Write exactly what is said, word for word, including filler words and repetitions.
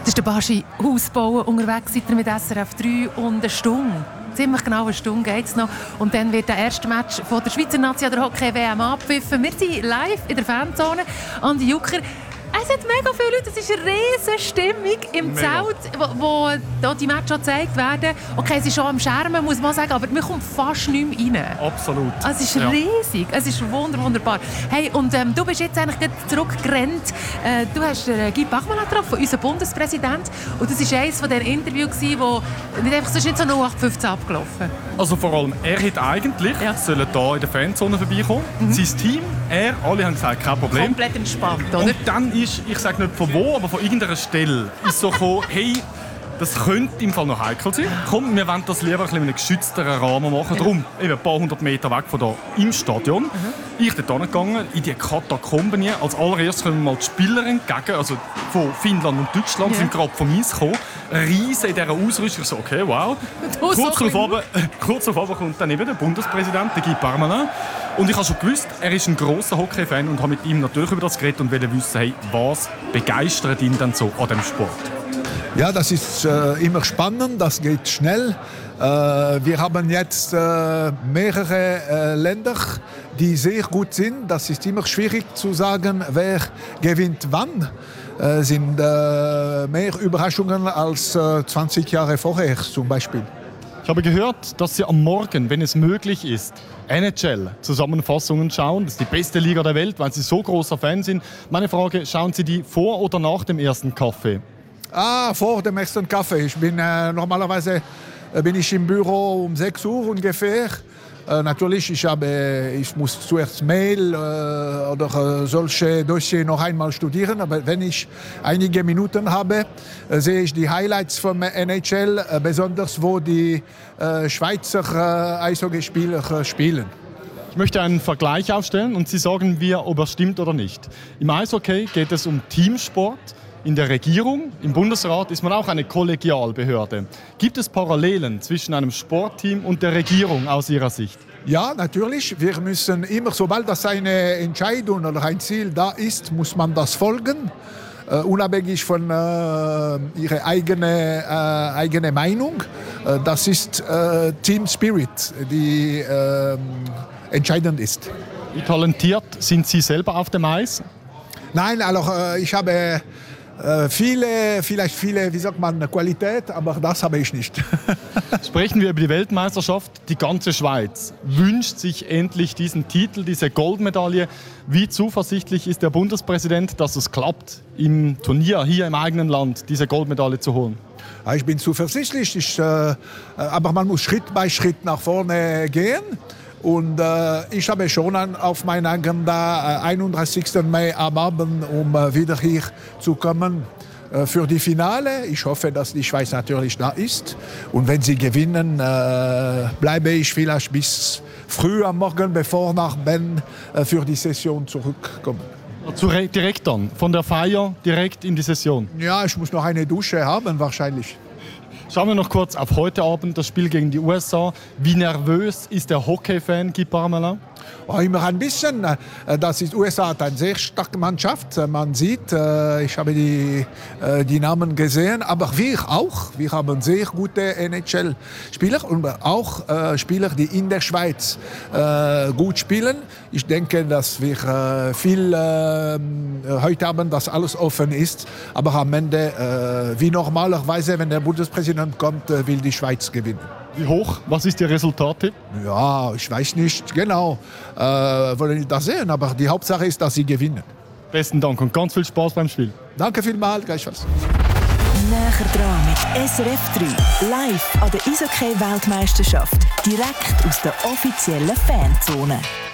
Das ist der Baschi Hausbauen unterwegs, seid ihr mit S R F drei und eine Stunde. Ziemlich genau eine Stunde geht es noch. Und dann wird der erste Match von der Schweizer Nation der Hockey-W M abgepfiffen. Wir sind live in der Fanzone. Andi Jucker. Es hat mega viele Leute, es ist eine riesige Stimmung im mega. Zelt, wo, wo da die Matches gezeigt werden. Okay, es ist schon am Schermen, muss man sagen, aber man kommt fast nicht mehr rein. Absolut. Es ist ja. riesig, es ist wunder, wunderbar. Hey, und ähm, du bist jetzt eigentlich zurückgerannt. Äh, du hast äh, Guy Bachmann getroffen, unseren Bundespräsident. Und das war eines von den Interviews, wo nicht einfach, so nicht so null acht fünfzehn abgelaufen. Also vor allem, er hätte eigentlich ja. sollen hier in der Fanzone vorbeikommen. Mhm. Sein Team, er, alle haben gesagt, kein Problem. Komplett entspannt, oder? Und dann ist, ich sage nicht von wo, aber von irgendeiner Stelle, ist so gekommen, hey, das könnte im Fall noch heikel sein. Komm, wir wollen das lieber ein bisschen in einem geschützteren Rahmen machen. Ja. Darum, eben ein paar hundert Meter weg von hier im Stadion. Mhm. Ich bin dort gegangen, in die Katakomben. Als allererstes kommen mal die Spieler entgegen, also von Finnland und Deutschland, ja. sind gerade von uns gekommen. Riesen in dieser Ausrüstung. So, okay, wow. Kurz darauf kurz darauf kommt dann eben der Bundespräsident, der Guy Bachmann. Und ich habe schon gewusst, er ist ein grosser Hockey-Fan und habe mit ihm natürlich über das geredet und wollte wissen, hey, was begeistert ihn denn so an diesem Sport? Ja, das ist äh, immer spannend, das geht schnell. Äh, wir haben jetzt äh, mehrere äh, Länder, die sehr gut sind. Das ist immer schwierig zu sagen, wer gewinnt wann. Es äh, sind äh, mehr Überraschungen als äh, zwanzig Jahre vorher zum Beispiel. Ich habe gehört, dass Sie am Morgen, wenn es möglich ist, N H L-Zusammenfassungen schauen. Das ist die beste Liga der Welt, weil Sie so großer Fan sind. Meine Frage, schauen Sie die vor oder nach dem ersten Kaffee? Ah, vor dem ersten Kaffee. Ich bin, äh, normalerweise äh, bin ich im Büro um sechs Uhr ungefähr. Äh, natürlich, ich, habe, ich muss zuerst Mail äh, oder äh, solche Dossier noch einmal studieren. Aber wenn ich einige Minuten habe, äh, sehe ich die Highlights vom N H L, äh, besonders wo die äh, Schweizer äh, Eishockeyspieler äh, spielen. Ich möchte einen Vergleich aufstellen und Sie sagen mir, ob er stimmt oder nicht. Im Eishockey geht es um Teamsport. In der Regierung, im Bundesrat, ist man auch eine Kollegialbehörde. Gibt es Parallelen zwischen einem Sportteam und der Regierung aus Ihrer Sicht? Ja, natürlich. Wir müssen immer, sobald das eine Entscheidung oder ein Ziel da ist, muss man das folgen. Uh, unabhängig von uh, ihrer eigenen uh, eigene Meinung. Uh, das ist uh, Team Spirit, die uh, entscheidend ist. Wie talentiert sind Sie selber auf dem Eis? Nein, also, uh, ich habe uh, viele, vielleicht viele, wie sagt man, Qualität, aber das habe ich nicht. Sprechen wir über die Weltmeisterschaft. Die ganze Schweiz wünscht sich endlich diesen Titel, diese Goldmedaille. Wie zuversichtlich ist der Bundespräsident, dass es klappt, im Turnier hier im eigenen Land diese Goldmedaille zu holen? Ja, ich bin zuversichtlich, ich, äh, aber man muss Schritt bei Schritt nach vorne gehen. Und äh, ich habe schon an, auf meiner Agenda äh, einunddreißigsten Mai am Abend, um äh, wieder hier zu kommen äh, für die Finale. Ich hoffe, dass die Schweiz natürlich da ist. Und wenn sie gewinnen, äh, bleibe ich vielleicht bis früh am Morgen, bevor nach Bern äh, für die Session zurückkomme. Direkt dann, von der Feier direkt in die Session? Ja, ich muss noch eine Dusche haben wahrscheinlich. Schauen wir noch kurz auf heute Abend, das Spiel gegen die U S A. Wie nervös ist der Hockey-Fan Guy Bachmann? Oh, immer ein bisschen. Das ist, U S A hat eine sehr starke Mannschaft. Man sieht, ich habe die, die Namen gesehen, aber wir auch. Wir haben sehr gute N H L-Spieler und auch Spieler, die in der Schweiz gut spielen. Ich denke, dass wir viel heute Abend, dass alles offen ist. Aber am Ende, wie normalerweise, wenn der Bundespräsident kommt, will die Schweiz gewinnen. Wie hoch? Was ist Ihr Resultat? Ja, ich weiß nicht genau. Äh, wollen das sehen, aber die Hauptsache ist, dass sie gewinnen. Besten Dank und ganz viel Spaß beim Spiel. Danke vielmals, gleichfalls. Näher dran mit S R F drei, live an der Eishockey-Weltmeisterschaft, direkt aus der offiziellen Fanzone.